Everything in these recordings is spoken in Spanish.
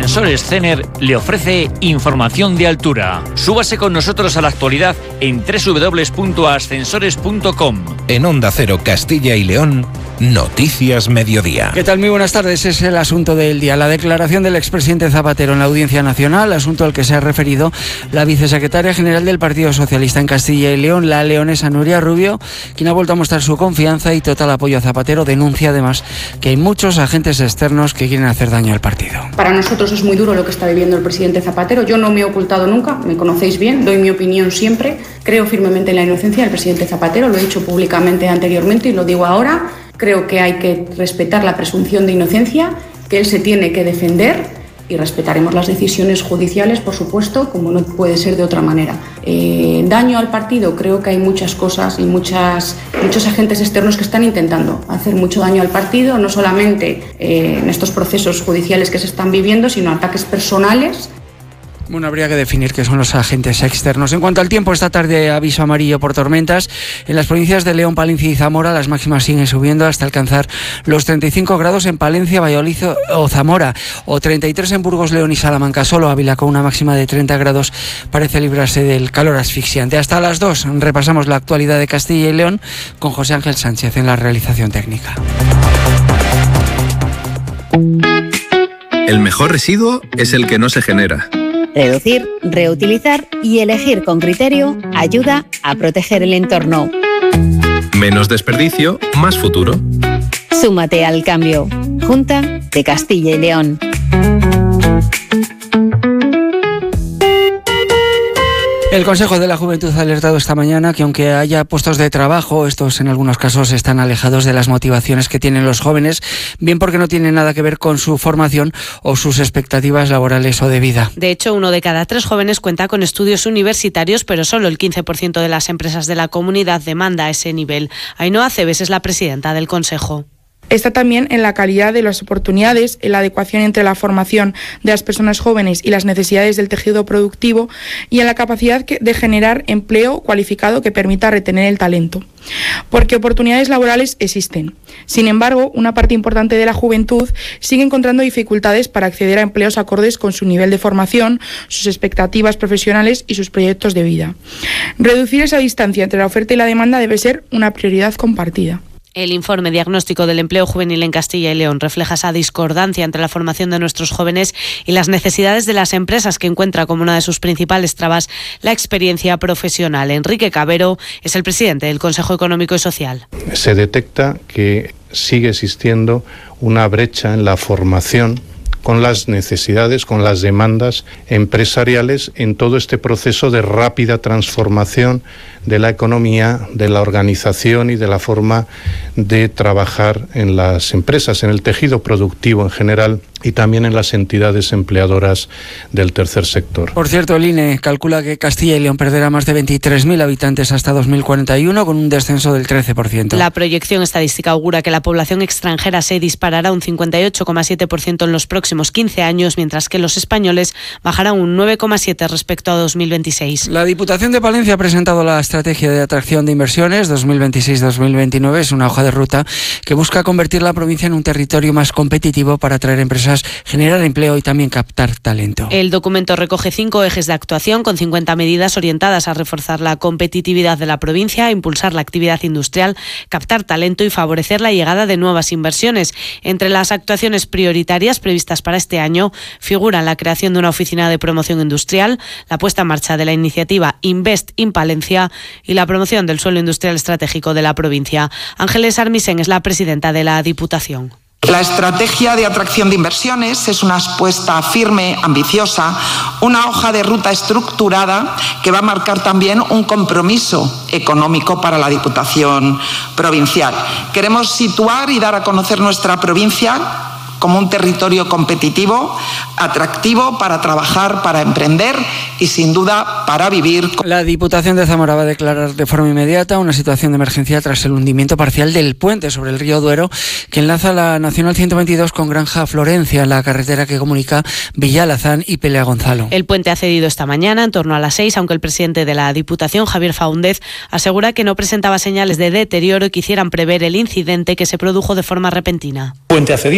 Ascensores Cener le ofrece información de altura. Súbase con nosotros a la actualidad en www.ascensores.com. En Onda Cero Castilla y León, Noticias Mediodía. ¿Qué tal? Muy buenas tardes. Es el asunto del día. La declaración del expresidente Zapatero en la Audiencia Nacional, asunto al que se ha referido la vicesecretaria general del Partido Socialista en Castilla y León, la leonesa Nuria Rubio, quien ha vuelto a mostrar su confianza y total apoyo a Zapatero. Denuncia además que hay muchos agentes externos que quieren hacer daño al partido. Para nosotros es muy duro lo que está viviendo el presidente Zapatero. Yo no me he ocultado nunca, me conocéis bien, doy mi opinión siempre. Creo firmemente en la inocencia del presidente Zapatero, lo he dicho públicamente anteriormente y lo digo ahora. Creo que hay que respetar la presunción de inocencia, que él se tiene que defender y respetaremos las decisiones judiciales, por supuesto, como no puede ser de otra manera. Daño al partido, creo que hay muchas cosas y muchos agentes externos que están intentando hacer mucho daño al partido, no solamente en estos procesos judiciales que se están viviendo, sino ataques personales. Bueno, habría que definir qué son los agentes externos. En cuanto al tiempo, esta tarde aviso amarillo por tormentas. En las provincias de León, Palencia y Zamora las máximas siguen subiendo hasta alcanzar los 35 grados en Palencia, Valladolid o Zamora, o 33 en Burgos, León y Salamanca. Solo Ávila, con una máxima de 30 grados, parece librarse del calor asfixiante. Hasta las 2 repasamos la actualidad de Castilla y León con José Ángel Sánchez en la realización técnica. El mejor residuo es el que no se genera. Reducir, reutilizar y elegir con criterio ayuda a proteger el entorno. Menos desperdicio, más futuro. Súmate al cambio. Junta de Castilla y León. El Consejo de la Juventud ha alertado esta mañana que aunque haya puestos de trabajo, estos en algunos casos están alejados de las motivaciones que tienen los jóvenes, bien porque no tienen nada que ver con su formación o sus expectativas laborales o de vida. De hecho, 1 de cada 3 jóvenes cuenta con estudios universitarios, pero solo el 15% de las empresas de la comunidad demanda ese nivel. Ainhoa Aceves es la presidenta del Consejo. Está también en la calidad de las oportunidades, en la adecuación entre la formación de las personas jóvenes y las necesidades del tejido productivo y en la capacidad de generar empleo cualificado que permita retener el talento. Porque oportunidades laborales existen. Sin embargo, una parte importante de la juventud sigue encontrando dificultades para acceder a empleos acordes con su nivel de formación, sus expectativas profesionales y sus proyectos de vida. Reducir esa distancia entre la oferta y la demanda debe ser una prioridad compartida. El informe diagnóstico del empleo juvenil en Castilla y León refleja esa discordancia entre la formación de nuestros jóvenes y las necesidades de las empresas, que encuentra como una de sus principales trabas la experiencia profesional. Enrique Cabero es el presidente del Consejo Económico y Social. Se detecta que sigue existiendo una brecha en la formación con las necesidades, con las demandas empresariales en todo este proceso de rápida transformación de la economía, de la organización y de la forma de trabajar en las empresas, en el tejido productivo en general y también en las entidades empleadoras del tercer sector. Por cierto, el INE calcula que Castilla y León perderá más de 23.000 habitantes hasta 2041, con un descenso del 13%. La proyección estadística augura que la población extranjera se disparará un 58,7% en los próximos 15 años, mientras que los españoles bajarán un 9,7% respecto a 2026. La Diputación de Palencia ha presentado la Estrategia de Atracción de Inversiones 2026-2029. Es una hoja de ruta que busca convertir la provincia en un territorio más competitivo para atraer empresas, generar empleo y también captar talento. El documento recoge 5 ejes de actuación con 50 medidas orientadas a reforzar la competitividad de la provincia, a impulsar la actividad industrial, captar talento y favorecer la llegada de nuevas inversiones. Entre las actuaciones prioritarias previstas para este año figuran la creación de una oficina de promoción industrial, la puesta en marcha de la iniciativa Invest in Palencia y la promoción del suelo industrial estratégico de la provincia. Ángeles Armisen es la presidenta de la Diputación. La estrategia de atracción de inversiones es una apuesta firme, ambiciosa, una hoja de ruta estructurada que va a marcar también un compromiso económico para la Diputación provincial. Queremos situar y dar a conocer nuestra provincia como un territorio competitivo, atractivo para trabajar, para emprender y sin duda para vivir. La Diputación de Zamora va a declarar de forma inmediata una situación de emergencia tras el hundimiento parcial del puente sobre el río Duero que enlaza la Nacional 122 con Granja Florencia, la carretera que comunica Villalazán y Pelea Gonzalo. El puente ha cedido esta mañana en torno a las 6, aunque el presidente de la Diputación, Javier Faúndez, asegura que no presentaba señales de deterioro y quisieran prever el incidente que se produjo de forma repentina. El puente ha cedido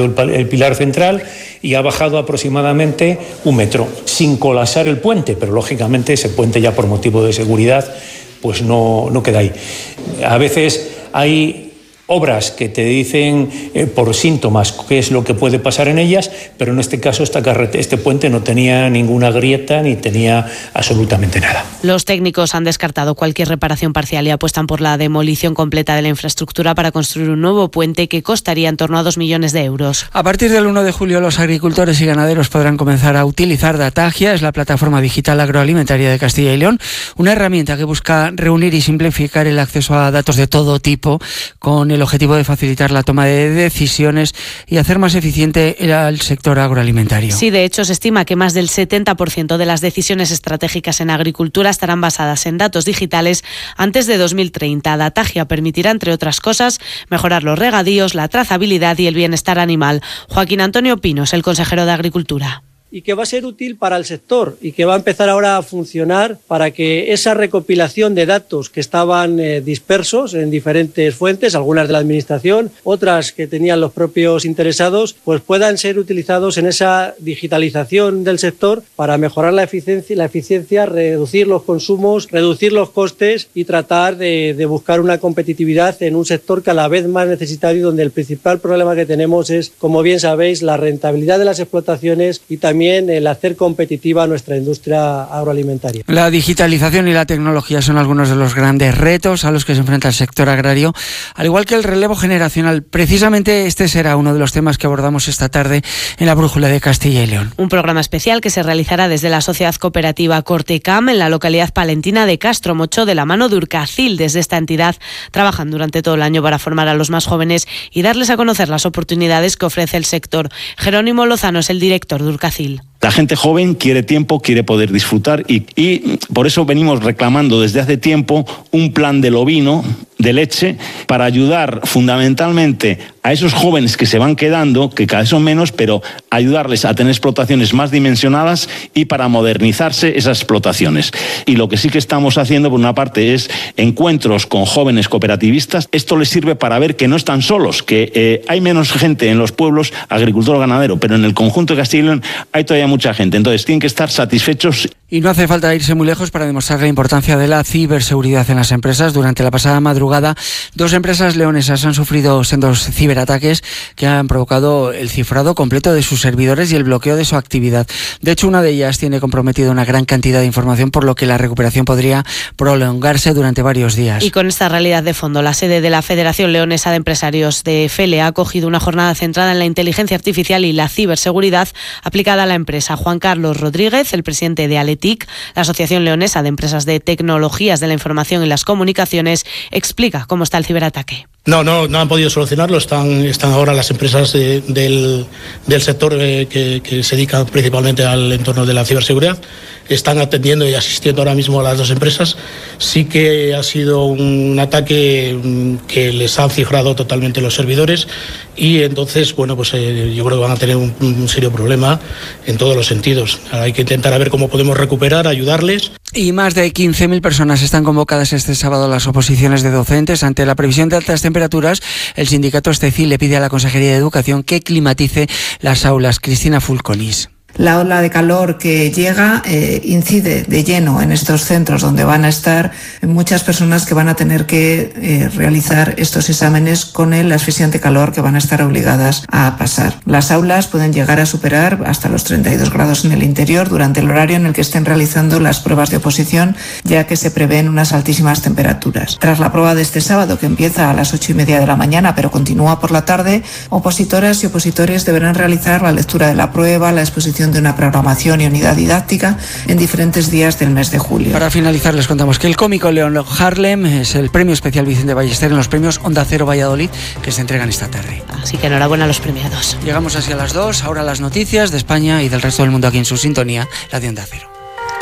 construido el pilar central y ha bajado aproximadamente 1 metro, sin colapsar el puente, pero lógicamente ese puente ya por motivo de seguridad pues no queda ahí. A veces hay obras que te dicen por síntomas qué es lo que puede pasar en ellas, pero en este caso este puente no tenía ninguna grieta ni tenía absolutamente nada. Los técnicos han descartado cualquier reparación parcial y apuestan por la demolición completa de la infraestructura para construir un nuevo puente que costaría en torno a 2 millones de euros. A partir del 1 de julio los agricultores y ganaderos podrán comenzar a utilizar Datagia, es la plataforma digital agroalimentaria de Castilla y León, una herramienta que busca reunir y simplificar el acceso a datos de todo tipo con el objetivo de facilitar la toma de decisiones y hacer más eficiente el sector agroalimentario. Sí, de hecho se estima que más del 70% de las decisiones estratégicas en agricultura estarán basadas en datos digitales antes de 2030. Datagia permitirá, entre otras cosas, mejorar los regadíos, la trazabilidad y el bienestar animal. Joaquín Antonio Pinos, el consejero de Agricultura. Y que va a ser útil para el sector y que va a empezar ahora a funcionar para que esa recopilación de datos que estaban dispersos en diferentes fuentes, algunas de la Administración, otras que tenían los propios interesados, pues puedan ser utilizados en esa digitalización del sector para mejorar la eficiencia, reducir los consumos, reducir los costes y tratar de buscar una competitividad en un sector cada vez más necesitado y donde el principal problema que tenemos es, como bien sabéis, la rentabilidad de las explotaciones y también el hacer competitiva nuestra industria agroalimentaria. La digitalización y la tecnología son algunos de los grandes retos a los que se enfrenta el sector agrario, al igual que el relevo generacional. Precisamente este será uno de los temas que abordamos esta tarde en la Brújula de Castilla y León. Un programa especial que se realizará desde la Sociedad Cooperativa Cortecam en la localidad palentina de Castro Mocho, de la mano de Urcacil. Desde esta entidad trabajan durante todo el año para formar a los más jóvenes y darles a conocer las oportunidades que ofrece el sector. Jerónimo Lozano es el director de Urcacil. La gente joven quiere tiempo, quiere poder disfrutar y por eso venimos reclamando desde hace tiempo un plan del ovino, de leche, para ayudar fundamentalmente a esos jóvenes que se van quedando, que cada vez son menos, pero ayudarles a tener explotaciones más dimensionadas y para modernizarse esas explotaciones. Y lo que sí que estamos haciendo, por una parte, es encuentros con jóvenes cooperativistas. Esto les sirve para ver que no están solos, que hay menos gente en los pueblos, agricultor o ganadero, pero en el conjunto de Castilla y León hay todavía mucha gente. Entonces tienen que estar satisfechos. Y no hace falta irse muy lejos para demostrar la importancia de la ciberseguridad en las empresas. Durante la pasada madrugada, 2 empresas leonesas han sufrido sendos ciberataques que han provocado el cifrado completo de sus servidores y el bloqueo de su actividad. De hecho, una de ellas tiene comprometida una gran cantidad de información, por lo que la recuperación podría prolongarse durante varios días. Y con esta realidad de fondo, la sede de la Federación Leonesa de Empresarios de FELE ha acogido una jornada centrada en la inteligencia artificial y la ciberseguridad aplicada a la empresa. Juan Carlos Rodríguez, el presidente de Aletic, la Asociación Leonesa de Empresas de Tecnologías de la Información y las Comunicaciones, explica cómo está el ciberataque. No han podido solucionarlo. Están ahora las empresas del sector que se dedican principalmente al entorno de la ciberseguridad. Están atendiendo y asistiendo ahora mismo a las 2 empresas. Sí que ha sido un ataque que les han cifrado totalmente los servidores y entonces, yo creo que van a tener un serio problema en todos los sentidos. Ahora hay que intentar a ver cómo podemos recuperar, ayudarles. Y más de 15.000 personas están convocadas este sábado a las oposiciones de docentes. Ante la previsión de altas temperaturas, el sindicato Estecil le pide a la Consejería de Educación que climatice las aulas. Cristina Fulconis. La ola de calor que llega incide de lleno en estos centros donde van a estar muchas personas que van a tener que realizar estos exámenes con el asfixiante calor que van a estar obligadas a pasar. Las aulas pueden llegar a superar hasta los 32 grados en el interior durante el horario en el que estén realizando las pruebas de oposición, ya que se prevén unas altísimas temperaturas. Tras la prueba de este sábado, que empieza a las 8:30 de la mañana pero continúa por la tarde, opositoras y opositores deberán realizar la lectura de la prueba, la exposición de una programación y unidad didáctica en diferentes días del mes de julio. Para finalizar, les contamos que el cómico León Harlem es el premio especial Vicente Ballester en los premios Onda Cero Valladolid, que se entregan esta tarde. Así que enhorabuena a los premiados. Llegamos hacia las 2, ahora las noticias de España y del resto del mundo aquí en su sintonía, la de Onda Cero.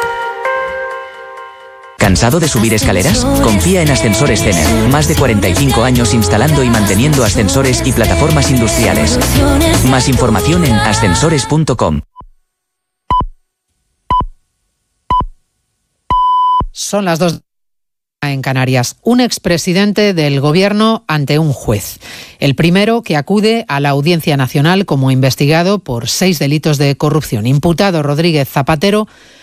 ¿Cansado de subir escaleras? Confía en Ascensores Cener. Más de 45 años instalando y manteniendo ascensores y plataformas industriales. Más información en ascensores.com. Son las 2. En Canarias, un expresidente del Gobierno ante un juez. El primero que acude a la Audiencia Nacional como investigado por 6 delitos de corrupción. Imputado Rodríguez Zapatero